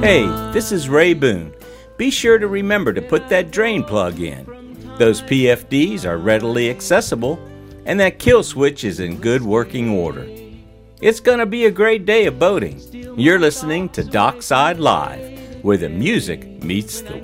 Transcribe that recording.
Hey, this is Ray Boone. Be sure to remember to put that drain plug in. Those PFDs are readily accessible, and that kill switch is in good working order. It's gonna be a great day of boating. You're listening to Dockside Live, where the music meets the